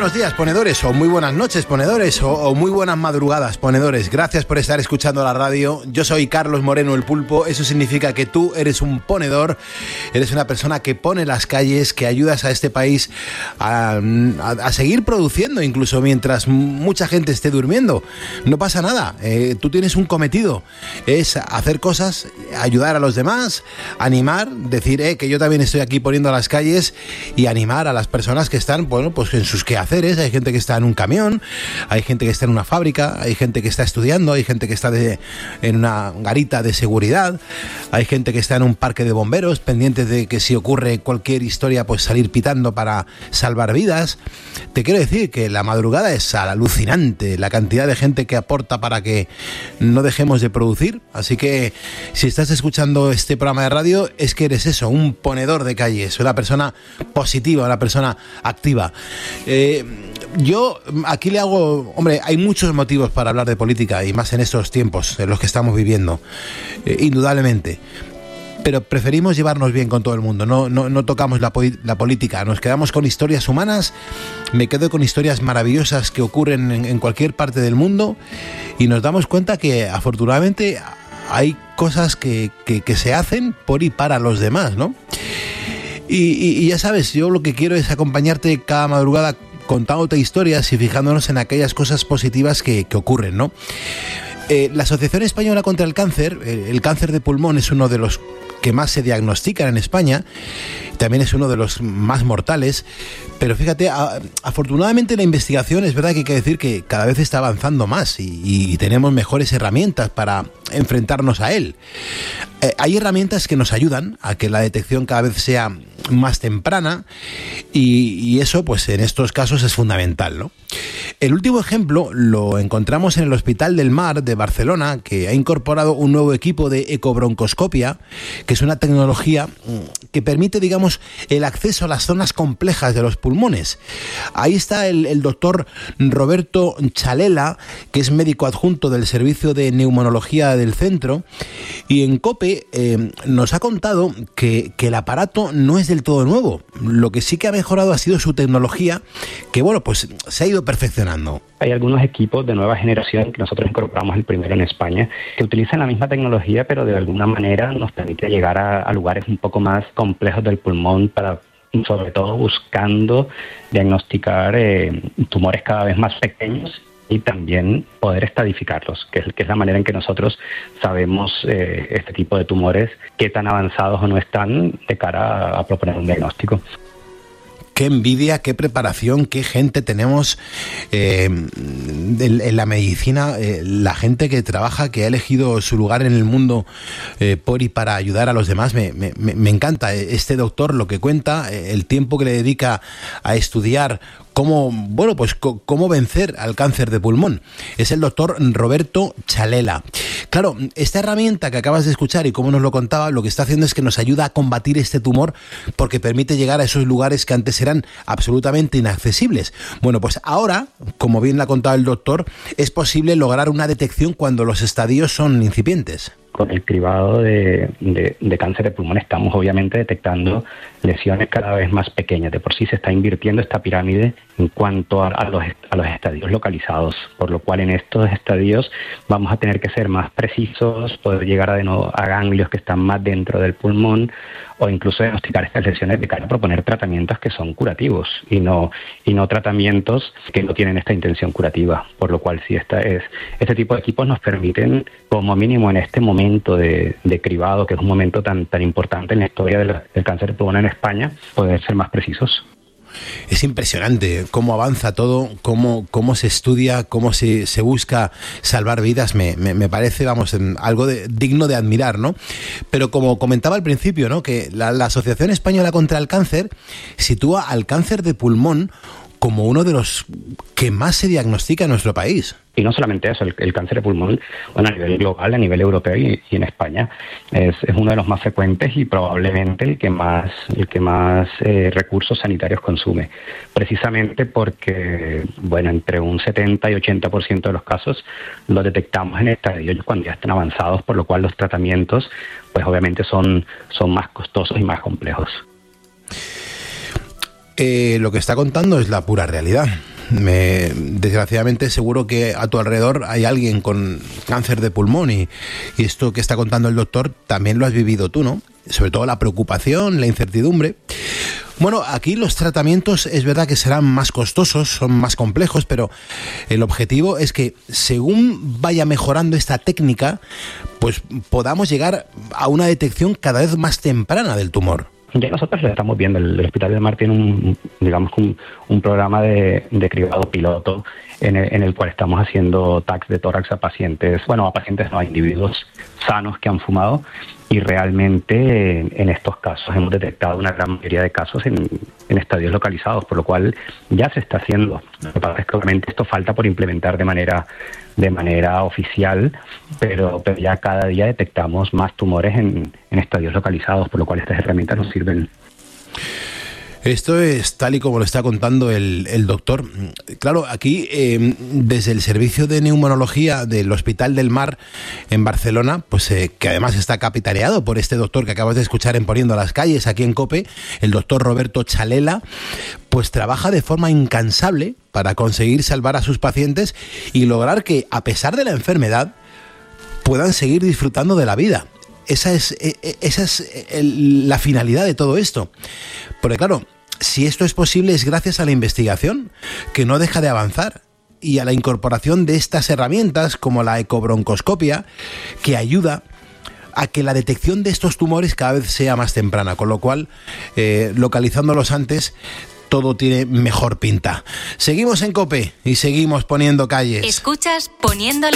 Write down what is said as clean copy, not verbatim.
buenos días, ponedores, o muy buenas noches, ponedores, o muy buenas madrugadas, ponedores. Gracias por estar escuchando la radio. Yo soy Carlos Moreno, el Pulpo. Eso significa que tú eres un ponedor, eres una persona que pone las calles, que ayudas a este país a seguir produciendo, incluso mientras mucha gente esté durmiendo. No pasa nada, tú tienes un cometido, es hacer cosas, ayudar a los demás, animar, decir que yo también estoy aquí poniendo las calles y animar a las personas que están, bueno, pues en sus quehaceres. Hay gente que está en un camión, hay gente que está en una fábrica, hay gente que está estudiando, hay gente que está en una garita de seguridad, hay gente que está en un parque de bomberos pendientes de que si ocurre cualquier historia pues salir pitando para salvar vidas. Te quiero decir que la madrugada es alucinante, la cantidad de gente que aporta para que no dejemos de producir. Así que si estás escuchando este programa de radio es que eres eso, un ponedor de calles, una persona positiva, una persona activa. Yo aquí le hago... Hombre, hay muchos motivos para hablar de política, y más en estos tiempos en los que estamos viviendo, indudablemente. Pero preferimos llevarnos bien con todo el mundo, no tocamos la política, nos quedamos con historias humanas, me quedo con historias maravillosas que ocurren en cualquier parte del mundo, y nos damos cuenta que afortunadamente hay cosas que se hacen por y para los demás, ¿no? Y ya sabes, yo lo que quiero es acompañarte cada madrugada contándote historias y fijándonos en aquellas cosas positivas que ocurren, ¿no? La Asociación Española contra el Cáncer de pulmón es uno de los que más se diagnostican en España, también es uno de los más mortales, pero fíjate, afortunadamente la investigación es verdad que hay que decir que cada vez está avanzando más y tenemos mejores herramientas para enfrentarnos a él. Hay herramientas que nos ayudan a que la detección cada vez sea más temprana y eso pues en estos casos es fundamental, ¿no? El último ejemplo lo encontramos en el Hospital del Mar de Barcelona, que ha incorporado un nuevo equipo de ecobroncoscopia, que es una tecnología que permite, digamos, el acceso a las zonas complejas de los pulmones. Ahí está el doctor Roberto Chalela, que es médico adjunto del Servicio de Neumonología del centro, y en COPE nos ha contado que el aparato no es del todo nuevo. Lo que sí que ha mejorado ha sido su tecnología, que bueno, pues se ha ido perfeccionando. Hay algunos equipos de nueva generación que nosotros incorporamos el primero en España, que utilizan la misma tecnología, pero de alguna manera nos permite llegar a lugares un poco más complejos del pulmón, para sobre todo buscando diagnosticar tumores cada vez más pequeños y también poder estadificarlos, que es la manera en que nosotros sabemos este tipo de tumores, qué tan avanzados o no están de cara a proponer un diagnóstico. Qué envidia, qué preparación, qué gente tenemos en la medicina, la gente que trabaja, que ha elegido su lugar en el mundo por y para ayudar a los demás. Me encanta este doctor, lo que cuenta, el tiempo que le dedica a estudiar cómo vencer al cáncer de pulmón. Es el doctor Roberto Chalela. Claro, esta herramienta que acabas de escuchar y como nos lo contaba, lo que está haciendo es que nos ayuda a combatir este tumor porque permite llegar a esos lugares que antes eran absolutamente inaccesibles. Bueno, pues ahora, como bien lo ha contado el doctor, es posible lograr una detección cuando los estadios son incipientes. Con el cribado de cáncer de pulmón estamos obviamente detectando lesiones cada vez más pequeñas. De por sí se está invirtiendo esta pirámide en cuanto a los estadios localizados, por lo cual en estos estadios vamos a tener que ser más precisos, poder llegar a ganglios que están más dentro del pulmón, o incluso diagnosticar estas lesiones de cara a proponer tratamientos que son curativos y no tratamientos que no tienen esta intención curativa. Por lo cual sí, este tipo de equipos nos permiten, como mínimo en este momento de cribado, que es un momento tan importante en la historia del cáncer de pulmón en España, poder ser más precisos. Es impresionante cómo avanza todo, cómo se estudia, cómo se busca salvar vidas. Me parece, algo digno de admirar, ¿no? Pero como comentaba al principio, ¿no?, que la Asociación Española contra el Cáncer sitúa al cáncer de pulmón como uno de los que más se diagnostica en nuestro país. Y no solamente eso, el cáncer de pulmón, bueno, a nivel global, a nivel europeo y en España, es uno de los más frecuentes y probablemente el que más recursos sanitarios consume. Precisamente porque, bueno, entre un 70 y 80% de los casos los detectamos en estadios cuando ya están avanzados, por lo cual los tratamientos, pues obviamente son más costosos y más complejos. Lo que está contando es la pura realidad. Desgraciadamente seguro que a tu alrededor hay alguien con cáncer de pulmón y esto que está contando el doctor también lo has vivido tú, ¿no? Sobre todo la preocupación, la incertidumbre. Bueno, aquí los tratamientos es verdad que serán más costosos, son más complejos, pero el objetivo es que según vaya mejorando esta técnica, pues podamos llegar a una detección cada vez más temprana del tumor. Ya nosotros lo estamos viendo. El Hospital del Mar tiene un programa de cribado piloto en el cual estamos haciendo tags de tórax a pacientes, a individuos sanos que han fumado, y realmente en estos casos hemos detectado una gran mayoría de casos en estadios localizados, por lo cual ya se está haciendo. Lo que pasa es que obviamente esto falta por implementar de manera oficial, pero ya cada día detectamos más tumores en estadios localizados, por lo cual estas herramientas nos sirven. Esto es tal y como lo está contando el doctor. Claro, aquí desde el servicio de neumonología del Hospital del Mar en Barcelona, pues que además está capitaneado por este doctor que acabas de escuchar en Poniendo las Calles aquí en COPE, el doctor Roberto Chalela, pues trabaja de forma incansable para conseguir salvar a sus pacientes y lograr que, a pesar de la enfermedad, puedan seguir disfrutando de la vida. Esa es la finalidad de todo esto. Porque claro, si esto es posible es gracias a la investigación, que no deja de avanzar, y a la incorporación de estas herramientas como la ecobroncoscopia, que ayuda a que la detección de estos tumores cada vez sea más temprana, con lo cual, localizándolos antes, todo tiene mejor pinta. Seguimos en COPE y seguimos poniendo calles. Escuchas Poniendo